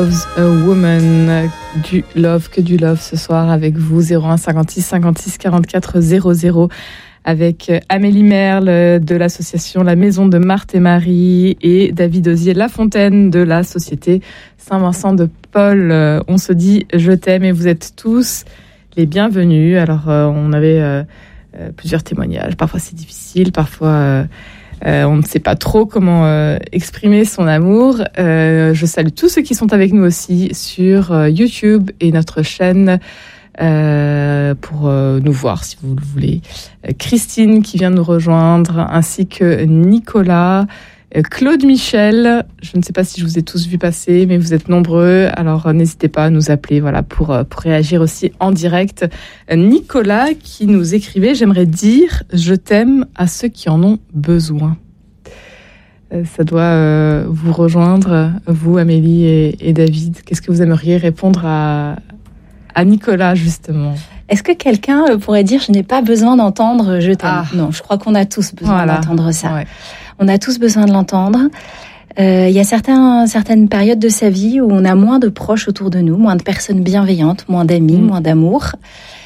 A Woman, du love, que du love ce soir avec vous, 01 56 56 44 00, avec Amélie Merle de l'association La Maison de Marthe et Marie et David Osier-Lafontaine de la Société Saint-Vincent de Paul. On se dit je t'aime et vous êtes tous les bienvenus. Alors on avait plusieurs témoignages, parfois c'est difficile, parfois... on ne sait pas trop comment exprimer son amour. Je salue tous ceux qui sont avec nous aussi sur YouTube et notre chaîne pour nous voir si vous le voulez. Christine qui vient nous rejoindre, ainsi que Nicolas, Claude Michel. Je ne sais pas si je vous ai tous vus passer, mais vous êtes nombreux. Alors n'hésitez pas à nous appeler, voilà, pour réagir aussi en direct. Nicolas qui nous écrivait: j'aimerais dire je t'aime à ceux qui en ont besoin. Ça doit vous rejoindre, vous, Amélie et David. Qu'est-ce que vous aimeriez répondre à Nicolas, justement? Est-ce que quelqu'un pourrait dire je n'ai pas besoin d'entendre je t'aime? Non, je crois qu'on a tous besoin d'entendre ça. Ouais. On a tous besoin de l'entendre. Il y a certaines périodes de sa vie où on a moins de proches autour de nous, moins de personnes bienveillantes, moins d'amis, moins d'amour.